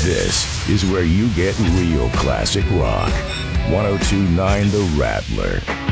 This is where you get real classic rock. 1029 The Rattler.